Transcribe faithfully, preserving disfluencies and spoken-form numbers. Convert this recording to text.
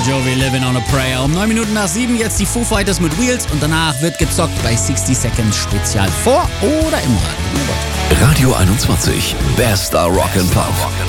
Jovi, Living on a Prayer. Um neun Minuten nach sieben jetzt die Foo Fighters mit Wheels und danach wird gezockt bei sixty Seconds Spezial vor oder im Radio. Radio einundzwanzig, bester Rock and Pop.